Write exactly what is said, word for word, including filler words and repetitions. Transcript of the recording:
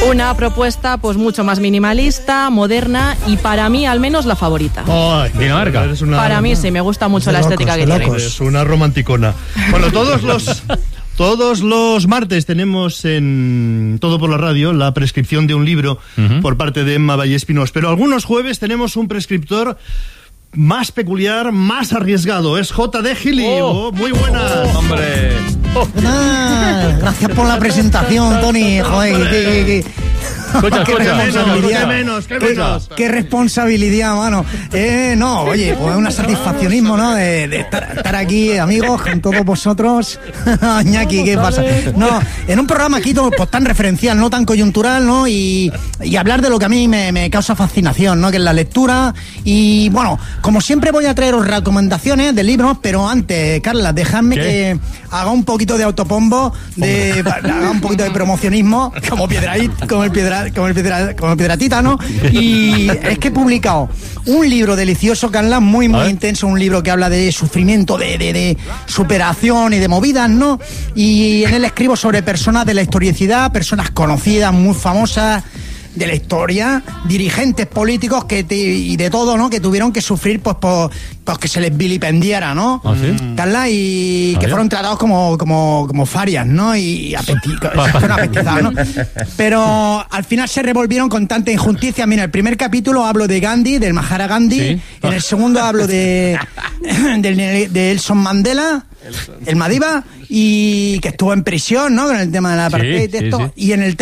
Una propuesta pues mucho más minimalista, moderna y para mí al menos la favorita. Ay, Dinamarca. Una... Para mí sí, me gusta mucho de la locos, estética que tiene. Es una romanticona. Bueno, todos los... Todos los martes tenemos en Todo por la Radio la prescripción de un libro uh-huh. por parte de Emma Vallespinós, pero algunos jueves tenemos un prescriptor más peculiar, más arriesgado. Es J D Gili. Oh. Oh, muy buenas. Oh, hombre. Oh. Ah, gracias por la presentación, Tony. Joder, que, que, que... Escucha, qué escucha. responsabilidad. Qué menos, qué menos. Qué, qué responsabilidad, mano. Eh, no, oye, pues un satisfaccionismo, ¿no? De, de estar, estar aquí, amigos, con todos vosotros. Ñaki, ¿qué pasa? No, en un programa aquí pues tan referencial, no tan coyuntural, ¿no? Y, y hablar de lo que a mí me, me causa fascinación, ¿no? Que es la lectura. Y bueno, como siempre voy a traeros recomendaciones de libros, pero antes, Carla, dejadme ¿Qué? que haga un poquito de autopombo, de, haga un poquito de promocionismo, como Piedraíta, como el Piedra, como el Piedra, como el Piedratita, ¿no? Y es que he publicado un libro delicioso, Carla, muy, muy intenso, un libro que habla de sufrimiento, de, de, de superación y de movidas, ¿no? Y en él escribo sobre personas de la historicidad, personas conocidas, muy famosas de la historia, dirigentes políticos que te, y de todo, ¿no? Que tuvieron que sufrir pues por, pues que se les vilipendiara, ¿no? ¿Ah, sí? Carla, y que fueron tratados como, como, como farias, ¿no? Y apetizados, ¿no? Pero al final se revolvieron con tanta injusticia. Mira, el primer capítulo hablo de Gandhi, del Mahatma Gandhi. ¿Sí? En el segundo hablo de, de, de Nelson Mandela, el Madiba, y que estuvo en prisión, ¿no? Con el tema de la apartheid, sí, sí, esto. Sí. Y en el